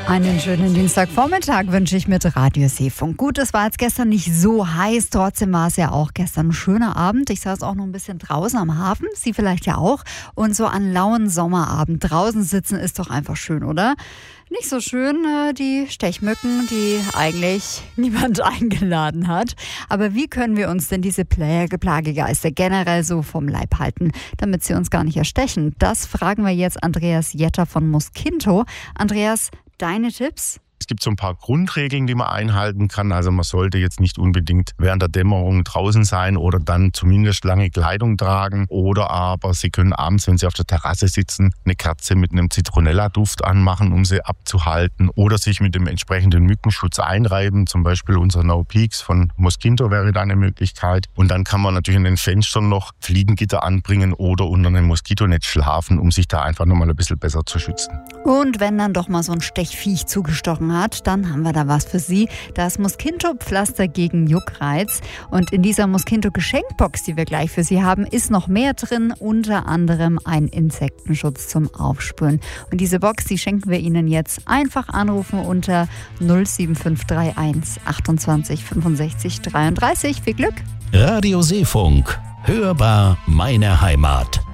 Einen schönen Dienstagvormittag wünsche ich mit Radio Seefunk. Gut, es war jetzt gestern nicht so heiß, trotzdem war es ja auch gestern ein schöner Abend. Ich saß auch noch ein bisschen draußen am Hafen, Sie vielleicht ja auch. Und so an lauen Sommerabend draußen sitzen ist doch einfach schön, oder? Nicht so schön, die Stechmücken, die eigentlich niemand eingeladen hat. Aber wie können wir uns denn diese Plagegeister generell so vom Leib halten, damit sie uns gar nicht erstechen? Das fragen wir jetzt Andreas Jetter von Mosquinto. Andreas, deine Tipps? Es gibt so ein paar Grundregeln, die man einhalten kann. Also man sollte jetzt nicht unbedingt während der Dämmerung draußen sein oder dann zumindest lange Kleidung tragen. Oder aber Sie können abends, wenn Sie auf der Terrasse sitzen, eine Kerze mit einem Zitronella-Duft anmachen, um sie abzuhalten. Oder sich mit dem entsprechenden Mückenschutz einreiben. Zum Beispiel unser No Peaks von Mosquinto wäre da eine Möglichkeit. Und dann kann man natürlich in den Fenstern noch Fliegengitter anbringen oder unter einem Moskitonetz schlafen, um sich da einfach nochmal ein bisschen besser zu schützen. Und wenn dann doch mal so ein Stechviech zugestochen hat, dann haben wir da was für Sie. Das Mosquinto-Pflaster gegen Juckreiz. Und in dieser Mosquinto-Geschenkbox, die wir gleich für Sie haben, ist noch mehr drin, unter anderem ein Insektenschutz zum Aufspüren. Und diese Box, die schenken wir Ihnen jetzt. Einfach anrufen unter 07531 28 65 33. Viel Glück! Radio Seefunk. Hörbar meine Heimat.